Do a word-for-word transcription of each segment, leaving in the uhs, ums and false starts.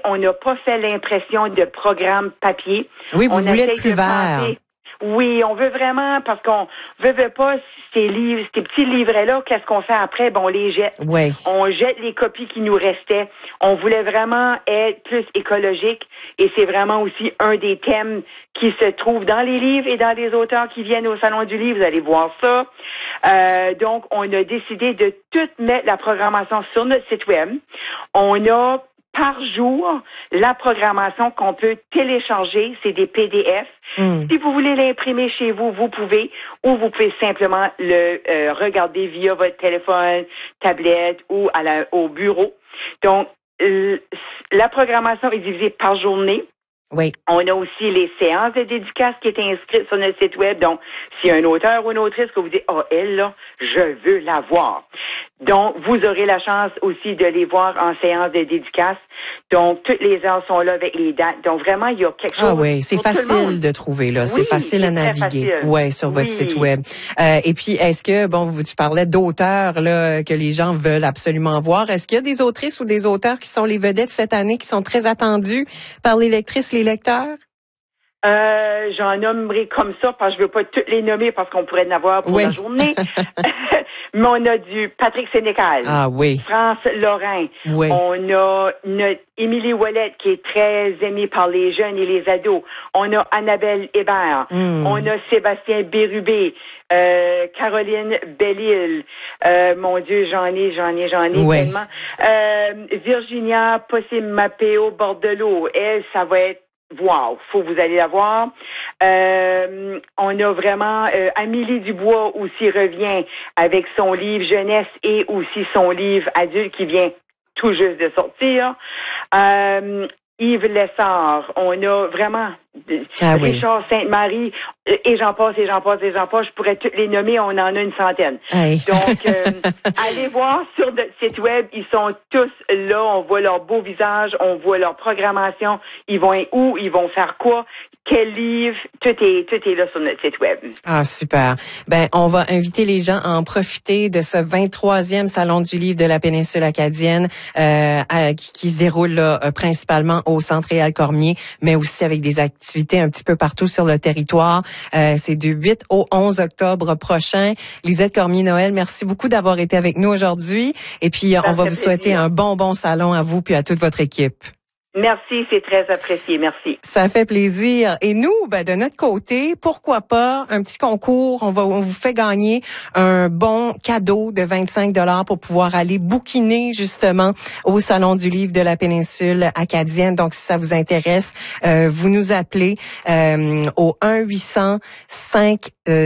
on n'a pas fait l'impression de programme papier. Oui, vous on voulez être plus vert. Penser, oui, on veut vraiment, parce qu'on veut, veut pas ces livres, ces petits livrets-là, qu'est-ce qu'on fait après? Bon, on les jette. Oui. On jette les copies qui nous restaient. On voulait vraiment être plus écologique et c'est vraiment aussi un des thèmes qui se trouve dans les livres et dans les auteurs qui viennent au Salon du Livre. Vous allez voir ça. Euh, donc, on a décidé de tout mettre la programmation sur notre site web. On a par jour, la programmation qu'on peut télécharger, c'est des P D F. Mm. Si vous voulez l'imprimer chez vous, vous pouvez, ou vous pouvez simplement le euh, regarder via votre téléphone, tablette ou à la, au bureau. Donc, euh, la programmation est divisée par journée. Oui. On a aussi les séances de dédicaces qui étaient inscrites sur notre site web. Donc, s'il y a un auteur ou une autrice que vous dites, oh, elle, là, je veux la voir. Donc, vous aurez la chance aussi de les voir en séance de dédicace. Donc, toutes les heures sont là avec les dates. Donc, vraiment, il y a quelque chose. Ah oui, c'est facile de trouver, là. Oui, c'est facile à naviguer. Ouais, sur votre oui. site web. Euh, et puis, est-ce que, bon, vous, tu parlais d'auteurs, là, que les gens veulent absolument voir. Est-ce qu'il y a des autrices ou des auteurs qui sont les vedettes cette année, qui sont très attendus par les lectrices, les lecteurs? Euh, j'en nommerai comme ça, parce que je veux pas toutes les nommer parce qu'on pourrait en avoir pour oui. la journée. Mais on a du Patrick Sénécal. Ah oui. France Lorrain. Oui. On a notre Émilie Ouellette qui est très aimée par les jeunes et les ados. On a Annabelle Hébert. Mm. On a Sébastien Bérubé. Euh, Caroline Belle-Île. Euh, mon Dieu, j'en ai, j'en ai, j'en ai oui. tellement. Euh, Virginia Possimapeo Bordelot. Elle, ça va être wow, faut que vous allez la voir. Euh, on a vraiment euh, Amélie Dubois aussi revient avec son livre jeunesse et aussi son livre adulte qui vient tout juste de sortir. Euh, Yves Lessard, on a vraiment ah, Richard oui. Sainte-Marie et j'en passe et j'en passe et j'en passe. Je pourrais toutes les nommer, on en a une centaine. Hey. Donc, euh, allez voir sur notre site web, ils sont tous là, on voit leur beau visage, on voit leur programmation, ils vont où, ils vont faire quoi, quel livre, tout est tout est là sur notre site web. Ah super. Ben on va inviter les gens à en profiter de ce vingt-troisième Salon du Livre de la péninsule acadienne euh, à, qui, qui se déroule là, euh, principalement au Centre Réal Cormier, mais aussi avec des activités un petit peu partout sur le territoire. Euh, c'est du huit au onze octobre prochain. Lisette Cormier-Noël, merci beaucoup d'avoir été avec nous aujourd'hui. Et puis on va vous souhaiter plaisir. un bon bon salon à vous puis à toute votre équipe. Merci, c'est très apprécié. Merci. Ça fait plaisir. Et nous, ben, de notre côté, pourquoi pas un petit concours. On va, on vous fait gagner un bon cadeau de vingt-cinq dollars pour pouvoir aller bouquiner justement au Salon du Livre de la péninsule acadienne. Donc, si ça vous intéresse, euh, vous nous appelez euh, au un huit cents cinq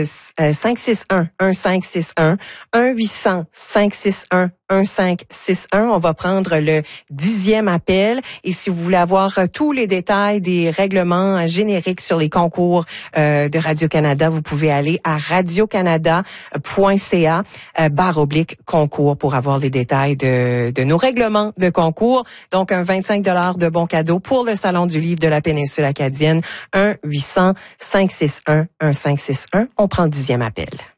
six un un cinq six un un huit cents cinq six un un cinq six un. On va prendre le dixième appel et si vous voulez avoir tous les détails des règlements génériques sur les concours euh, de Radio-Canada, vous pouvez aller à radiocanada point c a euh, barre oblique concours pour avoir les détails de, de nos règlements de concours. Donc, un vingt-cinq dollars de bons cadeaux pour le Salon du Livre de la péninsule acadienne. un huit cents cinq six un un cinq six un. On prend le dixième appel.